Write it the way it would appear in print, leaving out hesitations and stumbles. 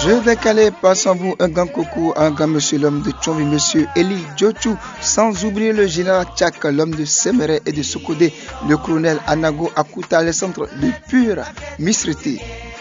Je décalé, passons vous un grand coucou à un grand monsieur l'homme de Tchomvi, monsieur Eli Djochou, sans oublier le général Tchak, l'homme de Semere et de Sokodé, le colonel Anago Akuta, le centre de pure Misriti.